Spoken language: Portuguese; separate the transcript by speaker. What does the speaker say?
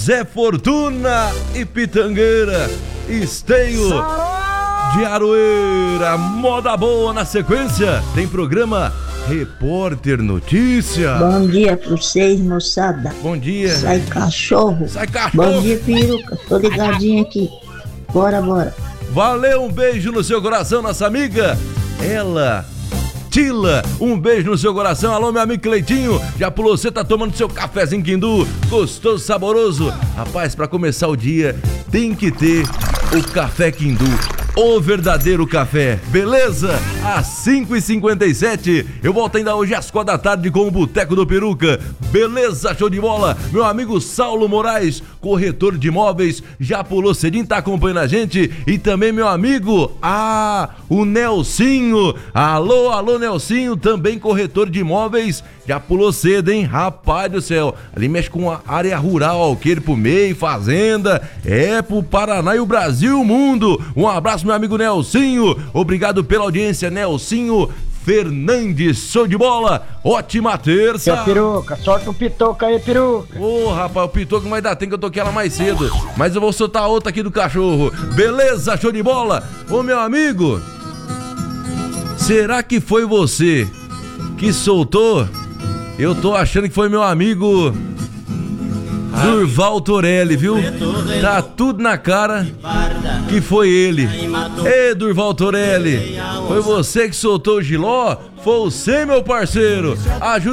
Speaker 1: Zé Fortuna e Pitangueira, Esteio de Aroeira. Moda boa na sequência, tem programa Repórter Notícia.
Speaker 2: Bom dia pra vocês, moçada.
Speaker 1: Bom dia.
Speaker 2: Sai cachorro.
Speaker 1: Sai cachorro.
Speaker 2: Bom dia, peruca. Tô ligadinho aqui. Bora.
Speaker 1: Valeu, um beijo no seu coração, nossa amiga. Ela, Tila, um beijo no seu coração. Alô, meu amigo Cleitinho. Já pulou, você tá tomando seu cafezinho Quindu? Gostoso, saboroso. Rapaz, pra começar o dia, tem que ter o café Quindu. O verdadeiro café, beleza? Às 5h57, eu volto ainda hoje às 4 da tarde com o Boteco do Peruca. Beleza, show de bola? Meu amigo Saulo Moraes, corretor de imóveis, já pulou cedinho, tá acompanhando a gente. E também meu amigo, o Nelsinho. Alô, Nelsinho, também corretor de imóveis, já pulou cedo, hein? Rapaz do céu, ali mexe com a área rural, alqueire pro meio, fazenda, pro Paraná e o Brasil e o mundo. Um abraço, meu amigo Nelsinho, obrigado pela audiência, Nelsinho Fernandes, show de bola, ótima terça.
Speaker 3: Peruca, solta o pitoca aí, peruca.
Speaker 1: Rapaz, o pitoca não vai dar tempo que eu toquei ela mais cedo, mas eu vou soltar outra aqui do cachorro, beleza, show de bola. Ô meu amigo, será que foi você que soltou? Eu tô achando que foi meu amigo Durval Torelli, viu? Tá tudo na cara que foi ele. Durval Torelli, foi você que soltou o giló? Foi você, meu parceiro. Ajuda